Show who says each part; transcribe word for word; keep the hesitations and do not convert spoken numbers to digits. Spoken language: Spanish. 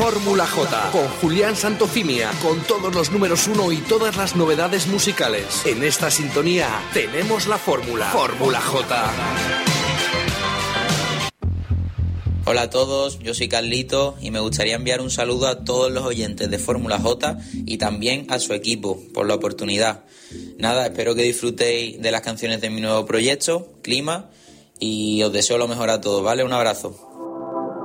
Speaker 1: Fórmula J, con Julián Santofimia, con todos los números uno y todas las novedades musicales. En esta sintonía tenemos la fórmula. Fórmula J.
Speaker 2: Hola a todos, yo soy Carlito y me gustaría enviar un saludo a todos los oyentes de Fórmula J y también a su equipo por la oportunidad. Nada, espero que disfrutéis de las canciones de mi nuevo proyecto, Clima, y os deseo lo mejor a todos, ¿vale? Un abrazo.